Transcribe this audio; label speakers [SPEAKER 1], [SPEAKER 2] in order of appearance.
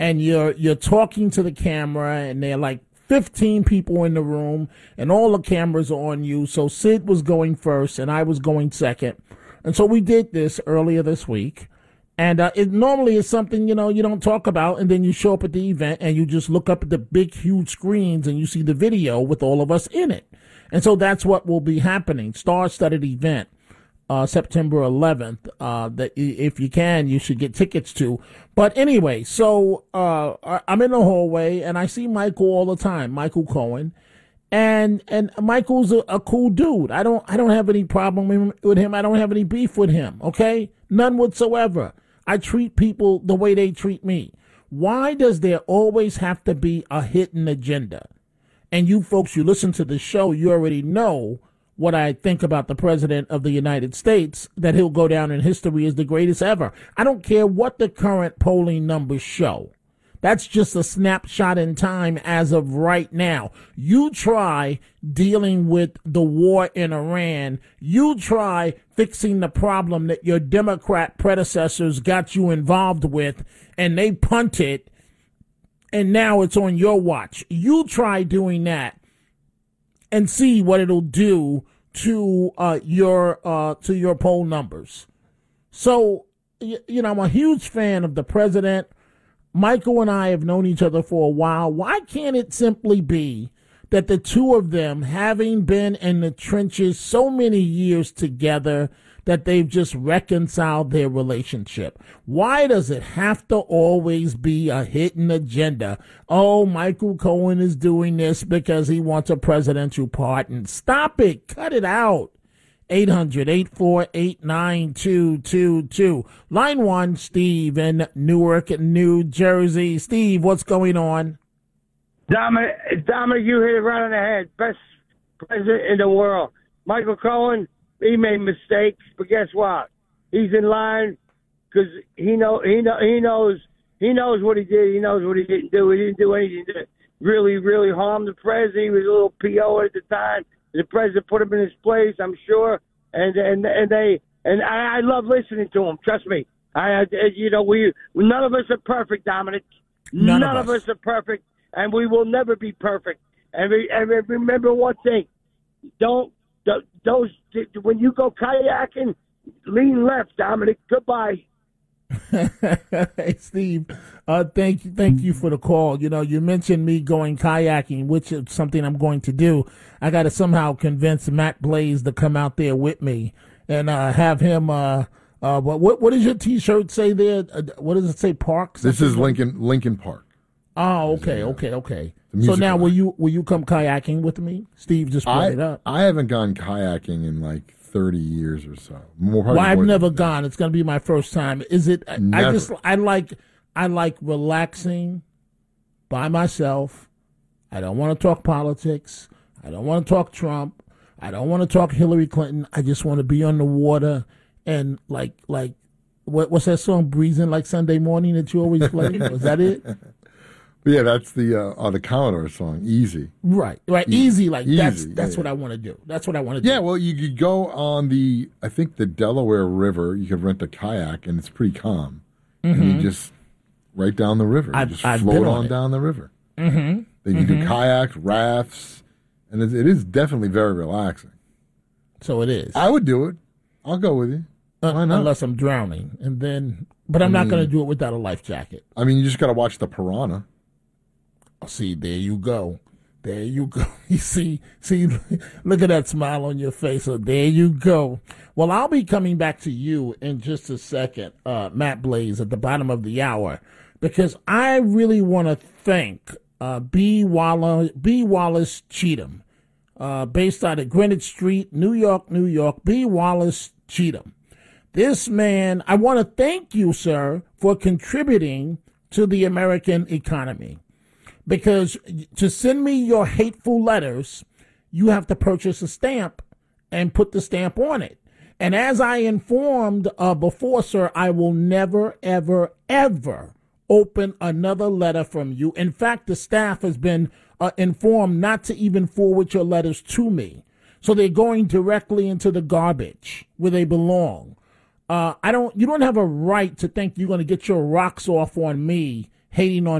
[SPEAKER 1] and you're talking to the camera, and they're like 15 people in the room, and all the cameras are on you. So Sid was going first, and I was going second. And so we did this earlier this week. And it normally is something, you don't talk about, and then you show up at the event, and you just look up at the big, huge screens, and you see the video with all of us in it. And so that's what will be happening. Star-studded event, September 11th, that if you can, you should get tickets to. But anyway, so I'm in the hallway, and I see Michael all the time, Michael Cohen. And Michael's a cool dude. I don't have any problem with him. I don't have any beef with him, okay? None whatsoever. I treat people the way they treat me. Why does there always have to be a hidden agenda? And you folks, you listen to the show, you already know what I think about the President of the United States, that he'll go down in history as the greatest ever. I don't care what the current polling numbers show. That's just a snapshot in time as of right now. You try dealing with the war in Iran. You try fixing the problem that your Democrat predecessors got you involved with, and they punted, and now it's on your watch. You try doing that and see what it'll do to your poll numbers. So, I'm a huge fan of the president. Michael and I have known each other for a while. Why can't it simply be that the two of them, having been in the trenches so many years together, that they've just reconciled their relationship? Why does it have to always be a hidden agenda? Oh, Michael Cohen is doing this because he wants a presidential pardon. Stop it. Cut it out. 800-848-9222. Line 1, Steve in Newark, New Jersey. Steve, what's going on?
[SPEAKER 2] Dominic, you hit it right on the head. Best president in the world. Michael Cohen, he made mistakes, but guess what? He's in line because he knows what he did. He knows what he didn't do. He didn't do anything to really, really harm the president. He was a little PO at the time. The president put him in his place, I'm sure, and I love listening to him. Trust me. We none of us are perfect, Dominic. None of us are perfect, and we will never be perfect. And remember one thing: when you go kayaking, lean left, Dominic. Goodbye.
[SPEAKER 1] Hey, Steve, thank you for the call. You mentioned me going kayaking, which is something I'm going to do. I got to somehow convince Matt Blaze to come out there with me and have him. What does your T-shirt say there? What does it say? Park?
[SPEAKER 3] This is Lincoln Park.
[SPEAKER 1] Oh, okay. So now, will you come kayaking with me? Steve just brought it up.
[SPEAKER 3] I haven't gone kayaking in like 30 years or so.
[SPEAKER 1] I've never gone. It's going to be my first time. Is it?
[SPEAKER 3] Never.
[SPEAKER 1] I like relaxing by myself. I don't want to talk politics. I don't want to talk Trump. I don't want to talk Hillary Clinton. I just want to be on the water and like what's that song, Breezing Like Sunday Morning, that you always play? Was that it?
[SPEAKER 3] Yeah, that's the Commodore song, Easy.
[SPEAKER 1] Right. Easy. That's what I want to do. That's what I want to do.
[SPEAKER 3] Yeah, well, you could go on the Delaware River. You could rent a kayak, and it's pretty calm. Mm-hmm. And you just right down the river. You just float on down the river.
[SPEAKER 1] Mm-hmm.
[SPEAKER 3] Then you do kayaks, rafts, and it is definitely very relaxing.
[SPEAKER 1] So it is.
[SPEAKER 3] I would do it. I'll go with you. Why not?
[SPEAKER 1] Unless I'm drowning, but I'm not going to do it without a life jacket.
[SPEAKER 3] I mean, you just got to watch the piranha.
[SPEAKER 1] See, there you go. You see, look at that smile on your face. So there you go. Well, I'll be coming back to you in just a second, Matt Blaze, at the bottom of the hour, because I really want to thank B. Wallace Cheatham, based out of Greenwich Street, New York, B. Wallace Cheatham. This man, I want to thank you, sir, for contributing to the American economy. Because to send me your hateful letters, you have to purchase a stamp and put the stamp on it. And as I informed before, sir, I will never, ever, ever open another letter from you. In fact, the staff has been informed not to even forward your letters to me. So they're going directly into the garbage where they belong. You don't have a right to think you're going to get your rocks off on me hating on